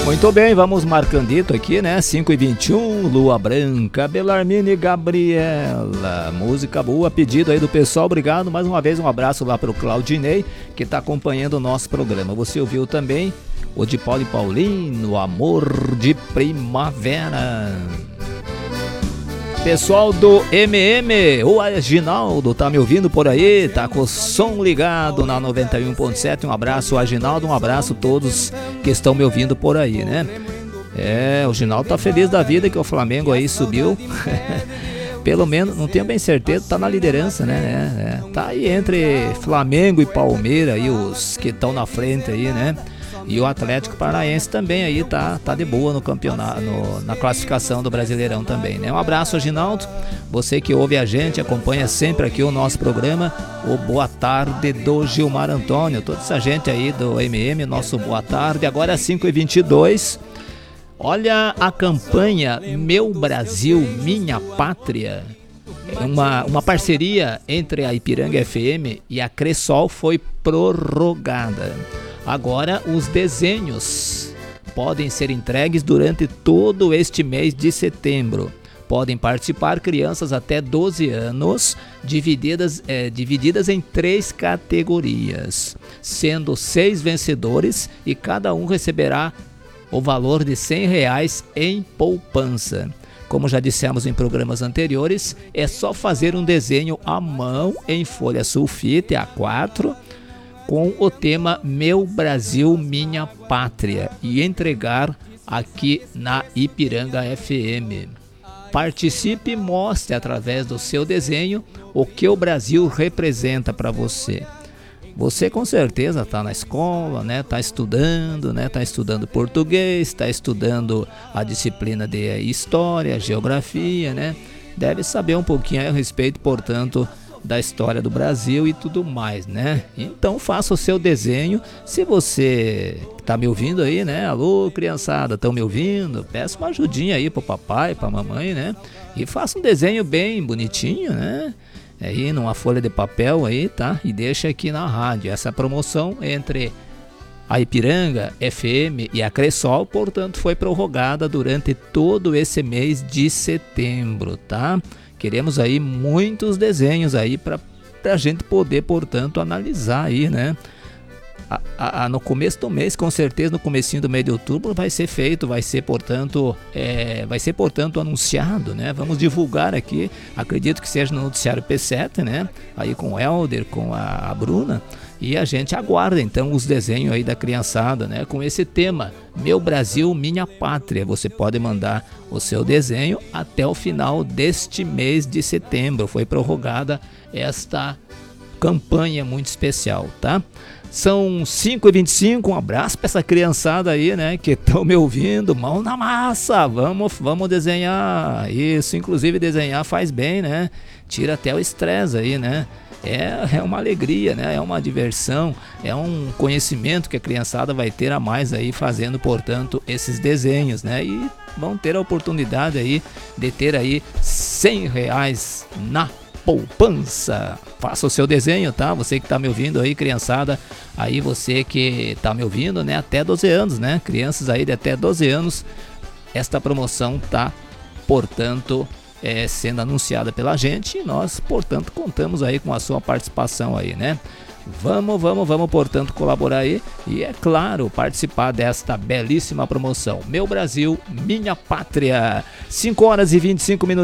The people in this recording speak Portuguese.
Muito bem, vamos marcandito aqui, né? 5h21, Lua Branca, Belarmine e Gabriela. Música boa, pedido aí do pessoal. Obrigado mais uma vez, um abraço lá pro Claudinei, que tá acompanhando o nosso programa. Você ouviu também o de Paulo e Paulino, Amor de Primavera. Pessoal do MM, o Aginaldo tá me ouvindo por aí, tá com o som ligado na 91.7. Um abraço, Aginaldo, um abraço a todos que estão me ouvindo por aí, né? O Aginaldo tá feliz da vida que o Flamengo aí subiu. Pelo menos, não tenho bem certeza, tá na liderança, né? Tá aí entre Flamengo e Palmeiras aí, os que estão na frente aí, né? E o Atlético Paranaense também aí tá de boa no campeonato, na classificação do Brasileirão também, né? Um abraço, Aginaldo, você que ouve a gente, acompanha sempre aqui o nosso programa, o Boa Tarde do Gilmar Antônio, toda essa gente aí do MM, nosso Boa Tarde. Agora é 5h22, olha a campanha Meu Brasil, Minha Pátria, uma parceria entre a Ipiranga FM e a Cressol foi prorrogada. Agora os desenhos podem ser entregues durante todo este mês de setembro. Podem participar crianças até 12 anos, divididas em 3 categorias, sendo 6 vencedores e cada um receberá o valor de R$100 em poupança. Como já dissemos em programas anteriores, é só fazer um desenho à mão em folha sulfite A4, com o tema Meu Brasil, Minha Pátria e entregar aqui na Ipiranga FM. Participe e mostre através do seu desenho o que o Brasil representa para você. Você com certeza está na escola, né? Está estudando, né? Está estudando português, está estudando a disciplina de história, geografia, né? Deve saber um pouquinho a respeito, portanto, da história do Brasil e tudo mais, né? Então faça o seu desenho. Se você tá me ouvindo aí, né? Alô, criançada, estão me ouvindo? Peça uma ajudinha aí pro papai, pra mamãe, né? E faça um desenho bem bonitinho, né? Aí numa folha de papel aí, tá? E deixa aqui na rádio. Essa promoção entre a Ipiranga FM e a Cressol, portanto, foi prorrogada durante todo esse mês de setembro, tá? Queremos aí muitos desenhos aí para a gente poder, portanto, analisar aí, né? No começo do mês, com certeza, no comecinho do mês de outubro vai ser feito, vai ser, portanto, anunciado, né? Vamos divulgar aqui, acredito que seja no noticiário P7, né? Aí com o Helder, com a Bruna. E a gente aguarda então os desenhos aí da criançada, né? Com esse tema, Meu Brasil, Minha Pátria. Você pode mandar o seu desenho até o final deste mês de setembro. Foi prorrogada esta campanha muito especial, tá? São 5h25, um abraço para essa criançada aí, né? Que estão me ouvindo, mão na massa, vamos desenhar. Isso, inclusive desenhar faz bem, né? Tira até o estresse aí, né? É uma alegria, né? É uma diversão, é um conhecimento que a criançada vai ter a mais aí fazendo, portanto, esses desenhos, né? E vão ter a oportunidade aí de ter aí R$100 na poupança. Faça o seu desenho, tá? Você que tá me ouvindo aí, criançada, aí você que tá me ouvindo, né? Até 12 anos, né? Crianças aí de até 12 anos, esta promoção tá, portanto, sendo anunciada pela gente e nós, portanto, contamos aí com a sua participação aí, né? Vamos, portanto, colaborar aí e, é claro, participar desta belíssima promoção. Meu Brasil, Minha Pátria. 5h25.